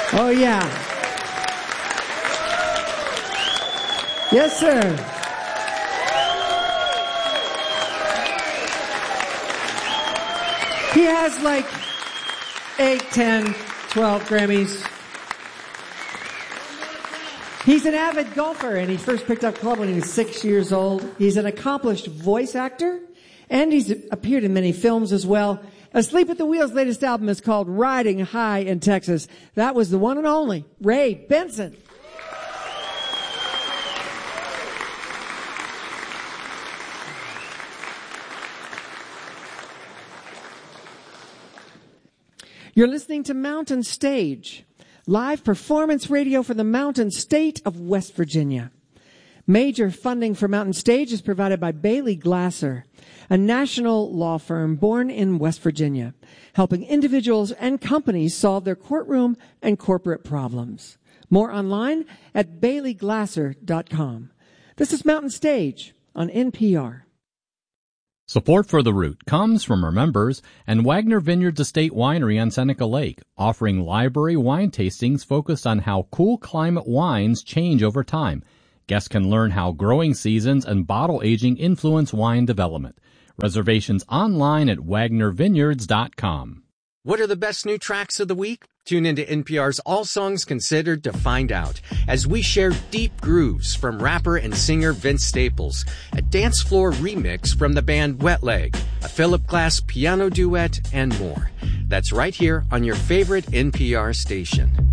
Oh, yeah. Yes, sir. He has like 8, 10, 12 Grammys. He's an avid golfer, and he first picked up club when he was 6 years old. He's an accomplished voice actor, and he's appeared in many films as well. Asleep at the Wheel's latest album is called Riding High in Texas. That was the one and only Ray Benson. You're listening to Mountain Stage, live performance radio for the Mountain State of West Virginia. Major funding for Mountain Stage is provided by Bailey Glasser, a national law firm born in West Virginia, helping individuals and companies solve their courtroom and corporate problems. More online at baileyglasser.com. This is Mountain Stage on NPR. Support for The Root comes from our members and Wagner Vineyards Estate Winery on Seneca Lake, offering library wine tastings focused on how cool climate wines change over time. Guests can learn how growing seasons and bottle aging influence wine development. Reservations online at wagnervineyards.com. What are the best new tracks of the week? Tune into NPR's All Songs Considered to find out as we share deep grooves from rapper and singer Vince Staples, a dance floor remix from the band Wet Leg, a Philip Glass piano duet, and more. That's right here on your favorite NPR station.